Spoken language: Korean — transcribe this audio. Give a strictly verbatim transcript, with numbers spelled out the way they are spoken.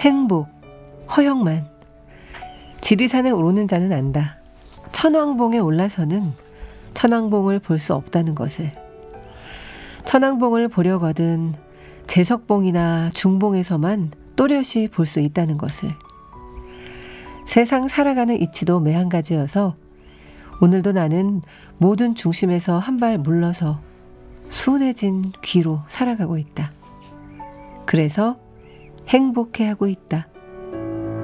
행복, 허영만. 지리산에 오르는 자는 안다. 천왕봉에 올라서는 천왕봉을 볼 수 없다는 것을. 천왕봉을 보려거든 제석봉이나 중봉에서만 또렷이 볼 수 있다는 것을. 세상 살아가는 이치도 매한가지여서 오늘도 나는 모든 중심에서 한 발 물러서 순해진 귀로 살아가고 있다. 그래서 행복해하고 있다.